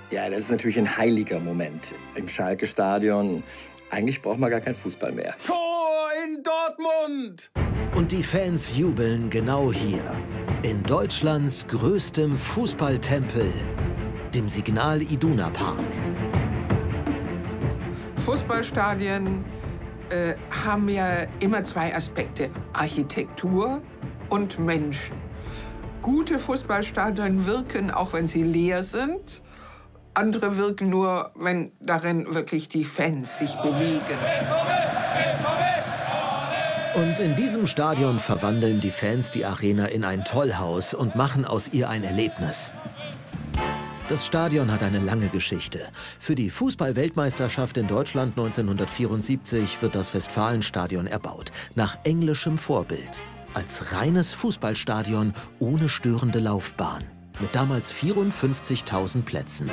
Ja, das ist natürlich ein heiliger Moment im Schalke-Stadion. Eigentlich braucht man gar keinen Fußball mehr. Tor in Dortmund! Und die Fans jubeln genau hier, in Deutschlands größtem Fußballtempel, dem Signal Iduna Park. Fußballstadien haben ja immer zwei Aspekte: Architektur und Menschen. Gute Fußballstadien wirken, auch wenn sie leer sind. Andere wirken nur, wenn darin wirklich die Fans sich bewegen. Und in diesem Stadion verwandeln die Fans die Arena in ein Tollhaus und machen aus ihr ein Erlebnis. Das Stadion hat eine lange Geschichte. Für die Fußball-Weltmeisterschaft in Deutschland 1974 wird das Westfalenstadion erbaut, nach englischem Vorbild. Als reines Fußballstadion ohne störende Laufbahn. Mit damals 54.000 Plätzen.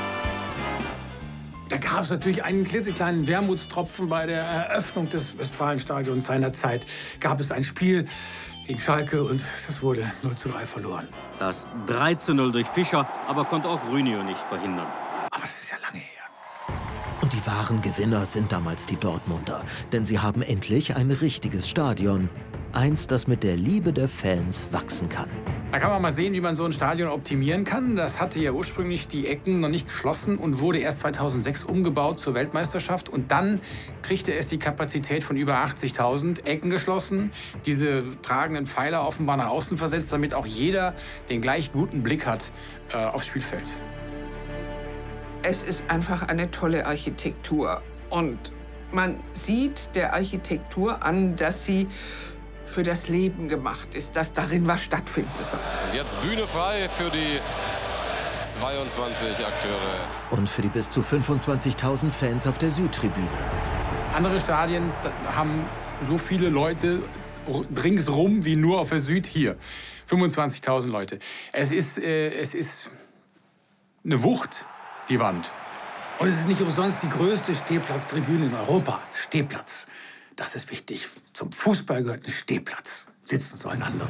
Da gab es natürlich einen klitzekleinen Wermutstropfen bei der Eröffnung des Westfalenstadions seinerzeit. Gab es ein Spiel gegen Schalke und das wurde 0:3 verloren. Das 3:0 durch Fischer, aber konnte auch Rünio nicht verhindern. Aber das ist ja lange her. Und die wahren Gewinner sind damals die Dortmunder. Denn sie haben endlich ein richtiges Stadion. Eins, das mit der Liebe der Fans wachsen kann. Da kann man mal sehen, wie man so ein Stadion optimieren kann. Das hatte ja ursprünglich die Ecken noch nicht geschlossen und wurde erst 2006 umgebaut zur Weltmeisterschaft. Und dann kriegte es die Kapazität von über 80.000, Ecken geschlossen, diese tragenden Pfeiler offenbar nach außen versetzt, damit auch jeder den gleich guten Blick hat aufs Spielfeld. Es ist einfach eine tolle Architektur. Und man sieht der Architektur an, dass sie für das Leben gemacht ist, dass darin was stattfinden soll. Jetzt Bühne frei für die 22 Akteure. Und für die bis zu 25.000 Fans auf der Südtribüne. Andere Stadien haben so viele Leute ringsrum wie nur auf der Süd hier. 25.000 Leute. Es ist eine Wucht, die Wand. Und es ist nicht umsonst die größte Stehplatztribüne in Europa. Stehplatz. Das ist wichtig. Zum Fußball gehört ein Stehplatz. Sitzen sollen andere.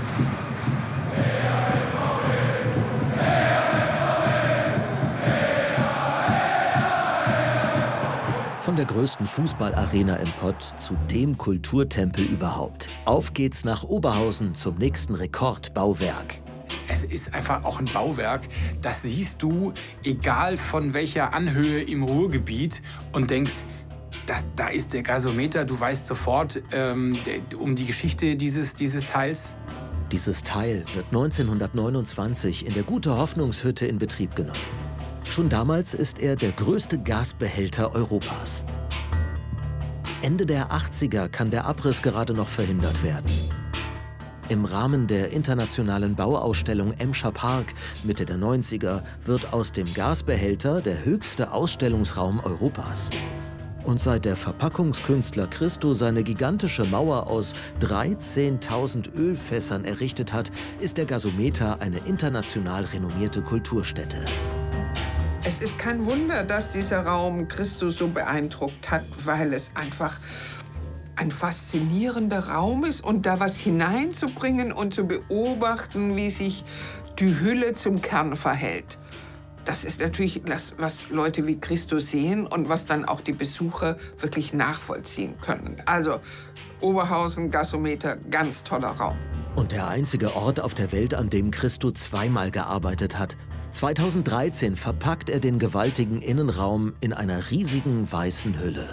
Von der größten Fußballarena im Pott zu dem Kulturtempel überhaupt. Auf geht's nach Oberhausen zum nächsten Rekordbauwerk. Es ist einfach auch ein Bauwerk, das siehst du, egal von welcher Anhöhe im Ruhrgebiet, und denkst, da ist der Gasometer, du weißt sofort um die Geschichte dieses Teils. Dieses Teil wird 1929 in der Gute-Hoffnungs-Hütte in Betrieb genommen. Schon damals ist er der größte Gasbehälter Europas. Ende der 80er kann der Abriss gerade noch verhindert werden. Im Rahmen der internationalen Bauausstellung Emscher Park Mitte der 90er wird aus dem Gasbehälter der höchste Ausstellungsraum Europas. Und seit der Verpackungskünstler Christo seine gigantische Mauer aus 13.000 Ölfässern errichtet hat, ist der Gasometer eine international renommierte Kulturstätte. Es ist kein Wunder, dass dieser Raum Christus so beeindruckt hat, weil es einfach ein faszinierender Raum ist, und da was hineinzubringen und zu beobachten, wie sich die Hülle zum Kern verhält. Das ist natürlich das, was Leute wie Christus sehen und was dann auch die Besucher wirklich nachvollziehen können. Also Oberhausen, Gasometer, ganz toller Raum. Und der einzige Ort auf der Welt, an dem Christo zweimal gearbeitet hat. 2013 verpackt er den gewaltigen Innenraum in einer riesigen weißen Hülle.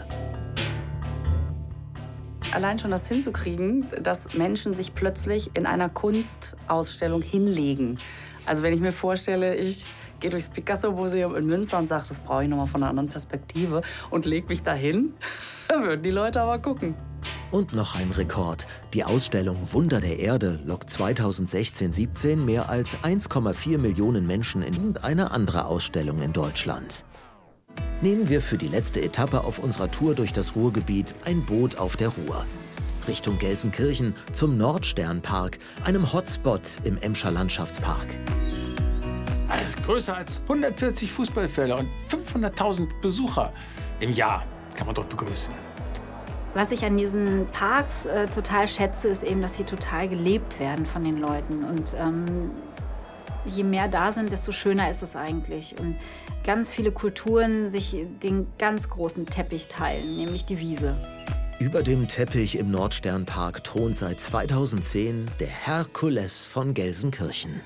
Allein schon das hinzukriegen, dass Menschen sich plötzlich in einer Kunstausstellung hinlegen. Also wenn ich mir vorstelle, ich gehe durchs Picasso-Museum in Münster und sage, das brauche ich nochmal von einer anderen Perspektive und lege mich dahin, dann würden die Leute aber gucken. Und noch ein Rekord. Die Ausstellung Wunder der Erde lockt 2016/17 mehr als 1,4 Millionen Menschen in eine andere Ausstellung in Deutschland. Nehmen wir für die letzte Etappe auf unserer Tour durch das Ruhrgebiet ein Boot auf der Ruhr. Richtung Gelsenkirchen zum Nordsternpark, einem Hotspot im Emscher Landschaftspark. Alles größer als 140 Fußballfelder und 500.000 Besucher im Jahr kann man dort begrüßen. Was ich an diesen Parks total schätze, ist eben, dass sie total gelebt werden von den Leuten. Und je mehr da sind, desto schöner ist es eigentlich. Und ganz viele Kulturen sich den ganz großen Teppich teilen, nämlich die Wiese. Über dem Teppich im Nordsternpark thront seit 2010 der Herkules von Gelsenkirchen.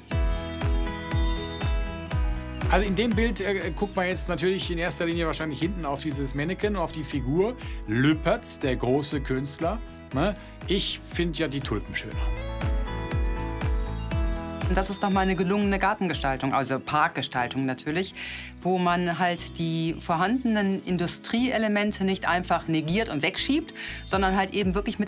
Also in dem Bild guckt man jetzt natürlich in erster Linie wahrscheinlich hinten auf dieses Mannequin, auf die Figur. Lüpertz, der große Künstler. Ne? Ich finde ja die Tulpen schöner. Das ist doch mal eine gelungene Gartengestaltung, also Parkgestaltung natürlich, wo man halt die vorhandenen Industrieelemente nicht einfach negiert und wegschiebt, sondern halt eben wirklich mit